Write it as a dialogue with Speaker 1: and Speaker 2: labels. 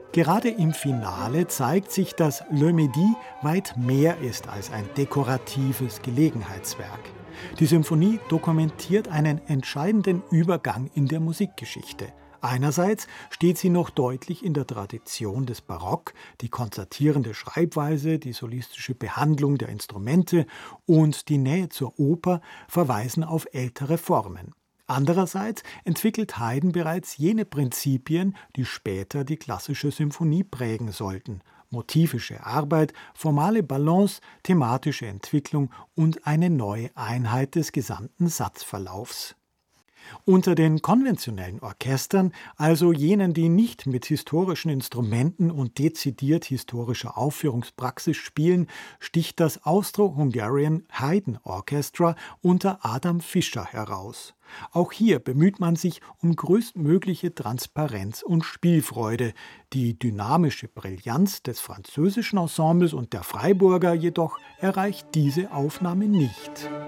Speaker 1: Gerade im Finale zeigt sich, dass Le Midi weit mehr ist als ein dekoratives Gelegenheitswerk. Die Symphonie dokumentiert einen entscheidenden Übergang in der Musikgeschichte. Einerseits steht sie noch deutlich in der Tradition des Barock, die konzertierende Schreibweise, die solistische Behandlung der Instrumente und die Nähe zur Oper verweisen auf ältere Formen. Andererseits entwickelt Haydn bereits jene Prinzipien, die später die klassische Symphonie prägen sollten: motivische Arbeit, formale Balance, thematische Entwicklung und eine neue Einheit des gesamten Satzverlaufs. Unter den konventionellen Orchestern, also jenen, die nicht mit historischen Instrumenten und dezidiert historischer Aufführungspraxis spielen, sticht das Austro-Hungarian Haydn Orchestra unter Adam Fischer heraus. Auch hier bemüht man sich um größtmögliche Transparenz und Spielfreude. Die dynamische Brillanz des französischen Ensembles und der Freiburger jedoch erreicht diese Aufnahme nicht.